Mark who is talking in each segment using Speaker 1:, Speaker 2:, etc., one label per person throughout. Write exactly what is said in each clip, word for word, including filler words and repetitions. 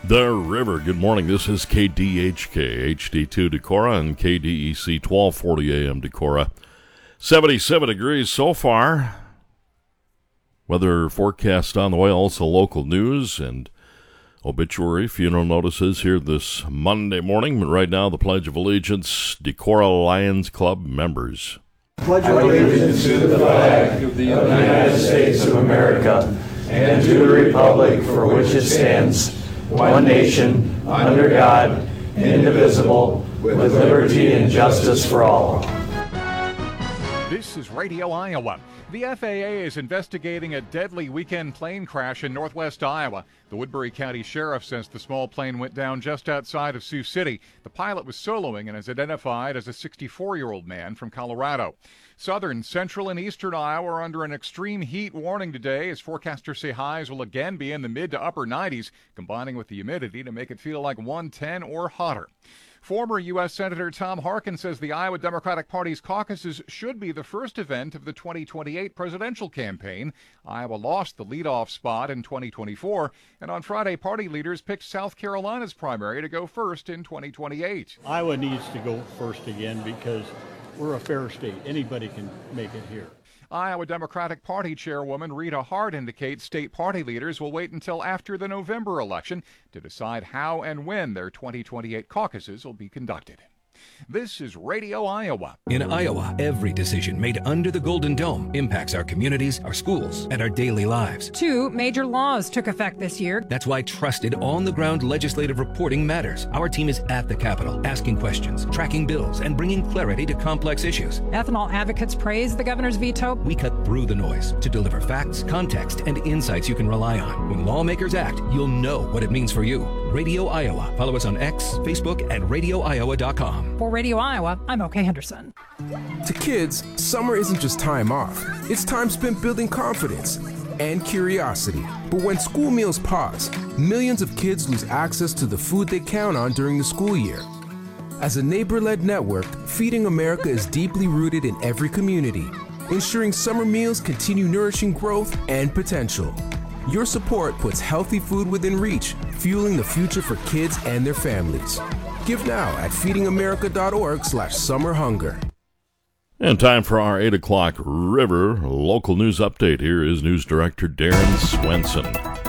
Speaker 1: The River. Good morning. This is K D H K, H D two Decorah, and K D E C twelve forty A M Decorah. seventy-seven degrees so far. Weather forecast on the way, also local news and obituary funeral notices here this Monday morning. But right now, the Pledge of Allegiance, Decorah Lions Club members.
Speaker 2: Pledge allegiance to the flag of the United States of America and to the republic for which it stands, one nation, under God, indivisible, with liberty and justice for all.
Speaker 3: This is Radio Iowa. The F A A is investigating a deadly weekend plane crash in northwest Iowa. The Woodbury County Sheriff says the small plane went down just outside of Sioux City. The pilot was soloing and is identified as a sixty-four-year-old man from Colorado. Southern, central, and eastern Iowa are under an extreme heat warning today, as forecasters say highs will again be in the mid to upper nineties, combining with the humidity to make it feel like one ten or hotter. Former U S Senator Tom Harkin says the Iowa Democratic Party's caucuses should be the first event of the twenty twenty-eight presidential campaign. Iowa lost the leadoff spot in twenty twenty-four, and on Friday, party leaders picked South Carolina's primary to go first in twenty twenty-eight.
Speaker 4: Iowa needs to go first again because we're a fair state. Anybody can make it here.
Speaker 3: Iowa Democratic Party Chairwoman Rita Hart indicates state party leaders will wait until after the November election to decide how and when their twenty twenty-eight caucuses will be conducted. This is Radio Iowa.
Speaker 5: In Iowa, every decision made under the Golden Dome impacts our communities, our schools, and our daily lives.
Speaker 6: Two major laws took effect this year.
Speaker 5: That's why trusted, on-the-ground legislative reporting matters. Our team is at the Capitol, asking questions, tracking bills, and bringing clarity to complex issues.
Speaker 6: Ethanol advocates praise the governor's veto.
Speaker 5: We cut through the noise to deliver facts, context, and insights you can rely on. When lawmakers act, you'll know what it means for you. Radio Iowa. Follow us on X, Facebook, and radio iowa dot com.
Speaker 6: For Radio Iowa, I'm Oakay Henderson.
Speaker 7: To kids, summer isn't just time off. It's time spent building confidence and curiosity. But when school meals pause, millions of kids lose access to the food they count on during the school year. As a neighbor-led network, Feeding America is deeply rooted in every community, ensuring summer meals continue nourishing growth and potential. Your support puts healthy food within reach, fueling the future for kids and their families. Give now at feeding america dot org slash summer hunger.
Speaker 1: And time for our eight o'clock River local news update. Here is News Director Darren Swenson.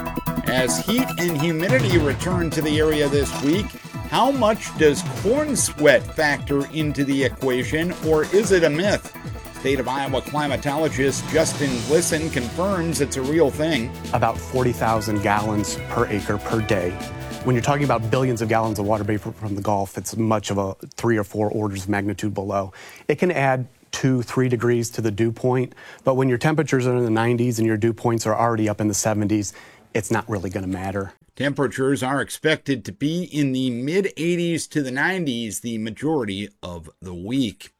Speaker 8: As heat and humidity return to the area this week, how much does corn sweat factor into the equation, or is it a myth? State of Iowa climatologist Justin Glisson confirms it's a real thing.
Speaker 9: About forty thousand gallons per acre per day. When you're talking about billions of gallons of water vapor from the Gulf, it's much of a three or four orders of magnitude below. It can add two, three degrees to the dew point, but when your temperatures are in the nineties and your dew points are already up in the seventies, it's not really going to matter.
Speaker 8: Temperatures are expected to be in the mid eighties to the nineties the majority of the week.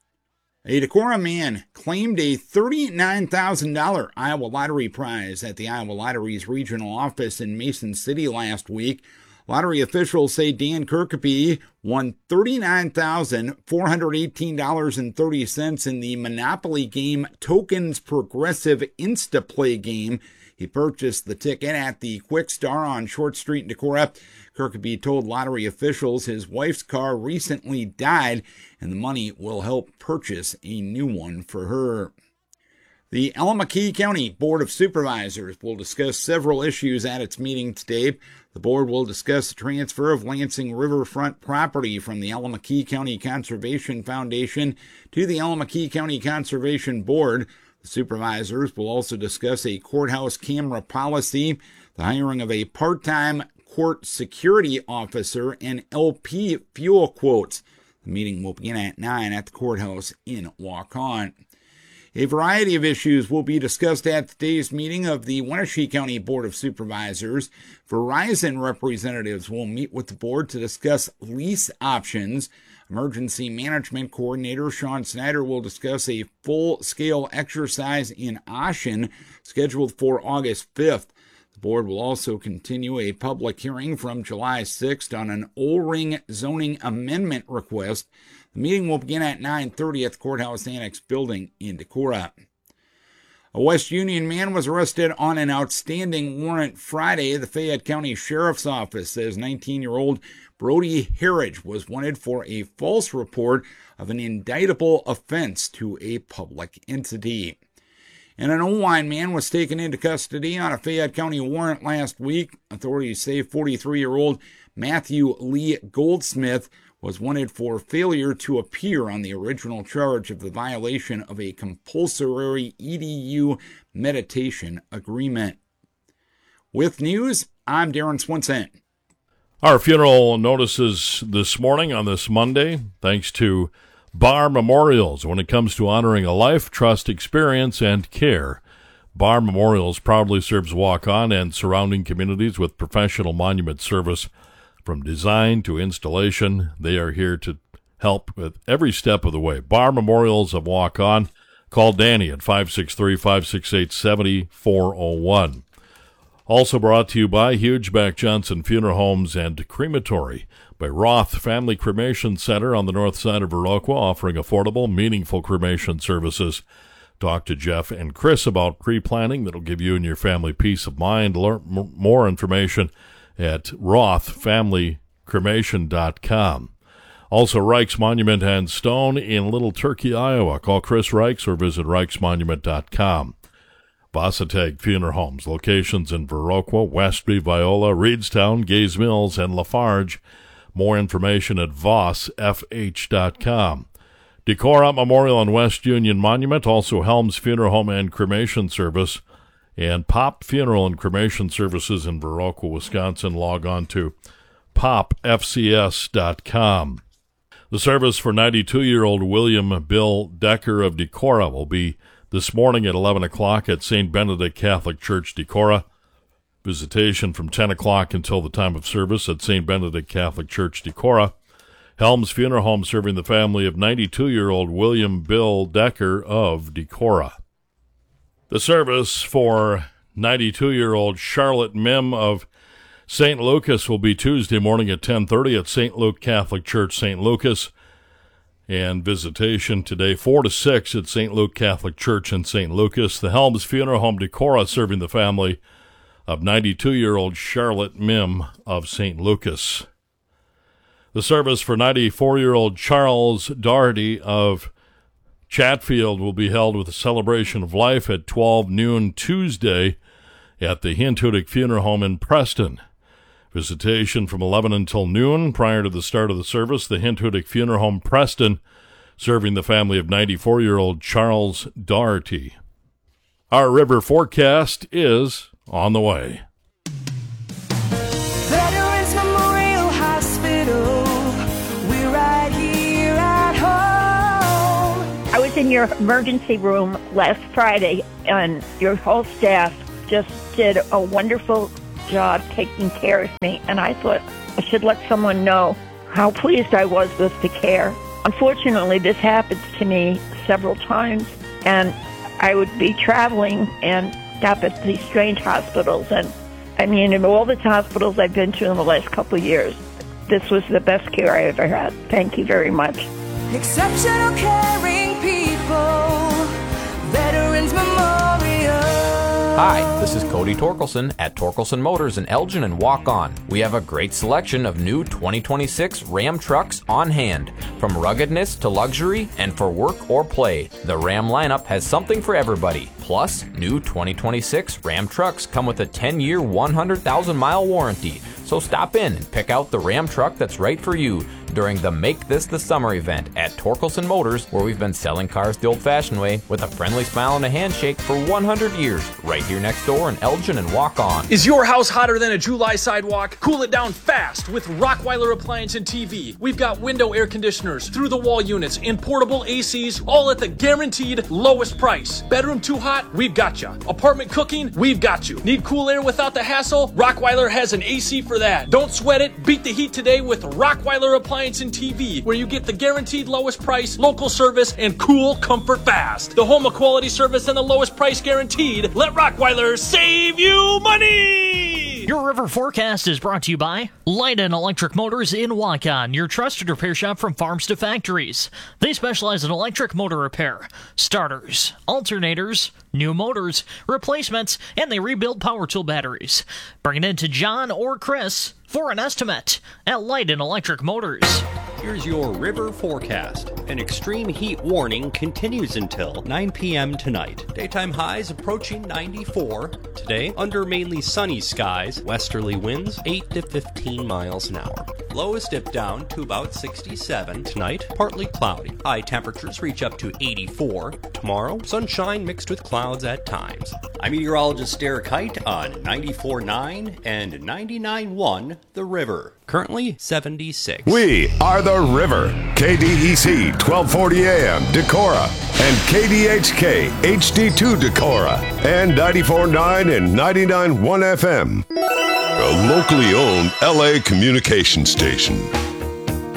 Speaker 8: A Decorah man claimed a thirty-nine thousand dollars Iowa Lottery prize at the Iowa Lottery's regional office in Mason City last week. Lottery officials say Dan Kirkeby won thirty-nine thousand four hundred eighteen dollars and thirty cents in the Monopoly game Tokens Progressive Instaplay game. He purchased the ticket at the Quick Star on Short Street in Decorah. Kirkeby told lottery officials his wife's car recently died, and the money will help purchase a new one for her. The Allamakee County Board of Supervisors will discuss several issues at its meeting today. The board will discuss the transfer of Lansing riverfront property from the Allamakee County Conservation Foundation to the Allamakee County Conservation Board. The supervisors will also discuss a courthouse camera policy, the hiring of a part-time court security officer, and L P fuel quotes. The meeting will begin at nine at the courthouse in Waukon. A variety of issues will be discussed at today's meeting of the Wenatchee County Board of Supervisors. Verizon representatives will meet with the board to discuss lease options. Emergency Management Coordinator Sean Snyder will discuss a full-scale exercise in Ashen scheduled for August fifth. The board will also continue a public hearing from July sixth on an O-ring zoning amendment request. The meeting will begin at nine thirty at the Courthouse Annex building in Decorah. A West Union man was arrested on an outstanding warrant Friday. The Fayette County Sheriff's Office says nineteen-year-old Brody Harridge was wanted for a false report of an indictable offense to a public entity. And an Owine man was taken into custody on a Fayette County warrant last week. Authorities say forty-three-year-old Matthew Lee Goldsmith was wanted for failure to appear on the original charge of the violation of a compulsory E D U meditation agreement. With news, I'm Darren Swinson.
Speaker 1: Our funeral notices this morning on this Monday, thanks to Barr Memorials. When it comes to honoring a life, trust, experience, and care, Barr Memorials proudly serves Waukon and surrounding communities with professional monument service. From design to installation, they are here to help with every step of the way. Barr Memorials of Waukon. Call Danny at five six three, five six eight, seven four zero one. Also brought to you by Hugeback Johnson Funeral Homes and Crematory, by Roth Family Cremation Center on the north side of Viroqua, offering affordable, meaningful cremation services. Talk to Jeff and Chris about pre-planning that'll give you and your family peace of mind. Learn more information at roth family cremation dot com. Also, Reich's Monument and Stone in Little Turkey, Iowa. Call Chris Reichs or visit reichs monument dot com. Vossatag Funeral Homes, locations in Viroqua, Westby, Viola, Reedstown, Gaze Mills, and Lafarge. More information at voss f h dot com. Decorah Memorial and West Union Monument, also Helms Funeral Home and Cremation Service, and Pop Funeral and Cremation Services in Viroqua, Wisconsin. Log on to pop f c s dot com. The service for ninety-two-year-old William Bill Decker of Decorah will be this morning at eleven o'clock at Saint Benedict Catholic Church, Decorah. Visitation from ten o'clock until the time of service at Saint Benedict Catholic Church, Decorah. Helms Funeral Home serving the family of ninety-two-year-old William Bill Decker of Decorah. The service for ninety-two-year-old Charlotte Mim of Saint Lucas will be Tuesday morning at ten thirty at Saint Luke Catholic Church, Saint Lucas. And visitation today, four to six at Saint Luke Catholic Church in Saint Lucas. The Helms Funeral Home Decorah serving the family of ninety-two-year-old Charlotte Mim of Saint Lucas. The service for ninety-four-year-old Charles Doherty of Chatfield will be held with a celebration of life at twelve noon Tuesday at the Hintudic Funeral Home in Preston. Visitation from eleven until noon. Prior to the start of the service, the Hintudic Funeral Home Preston serving the family of ninety-four-year-old Charles Doherty. Our river forecast is on the way.
Speaker 10: Veterans Memorial Hospital, we're right here at home.
Speaker 11: I was in your emergency room last Friday, and your whole staff just did a wonderful job taking care of me, and I thought I should let someone know how pleased I was with the care. Unfortunately, this happens to me several times, and I would be traveling and stop at these strange hospitals, and I mean, in all the hospitals I've been to in the last couple of years, this was the best care I ever had. Thank you very much.
Speaker 10: Exceptional caring people, Veterans Memorial.
Speaker 12: Hi, this is Cody Torkelson at Torkelson Motors in Elgin and Waukon. We have a great selection of new twenty twenty-six Ram trucks on hand. From ruggedness to luxury and for work or play, the Ram lineup has something for everybody. Plus, new twenty twenty-six Ram trucks come with a ten-year, one hundred thousand mile warranty. So stop in and pick out the Ram truck that's right for you during the Make This the Summer event at Torkelson Motors, where we've been selling cars the old-fashioned way with a friendly smile and a handshake for one hundred years, right here next door in Elgin and Waukon.
Speaker 13: Is your house hotter than a July sidewalk? Cool it down fast with Rockweiler Appliance and T V. We've got window air conditioners, through-the-wall units, and portable A Cs, all at the guaranteed lowest price. Bedroom too hot? We've got you. Apartment cooking? We've got you. Need cool air without the hassle? Rockweiler has an A C for that. Don't sweat it. Beat the heat today with Rockweiler Appliance and T V, where you get the guaranteed lowest price, local service, and cool comfort fast. The home of quality service and the lowest price guaranteed. Let Rockweiler save you money!
Speaker 14: Your river forecast is brought to you by Light and Electric Motors in Waukon, your trusted repair shop from farms to factories. They specialize in electric motor repair, starters, alternators, new motors, replacements, and they rebuild power tool batteries. Bring it in to John or Chris for an estimate at Light and Electric Motors.
Speaker 15: Here's your river forecast. An extreme heat warning continues until nine p.m. tonight. Daytime highs approaching ninety-four. Today, under mainly sunny skies, westerly winds eight to fifteen miles an hour. Lows dip down to about sixty-seven. Tonight, partly cloudy. High temperatures reach up to eighty-four. Tomorrow, sunshine mixed with clouds at times. I'm meteorologist Derek Height on ninety-four point nine and ninety-nine point one The River. Currently seventy-six.
Speaker 16: We are The River. K D E C twelve forty A M Decorah and K D H K H D two Decorah and ninety-four point nine and ninety-nine point one F M. A locally owned L A communication station.